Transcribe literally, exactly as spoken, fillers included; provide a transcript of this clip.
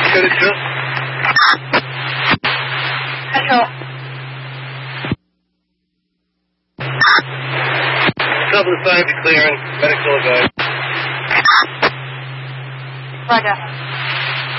Get it, Jill? Control. Top of the sign, be clearing. Medical advice. Roger.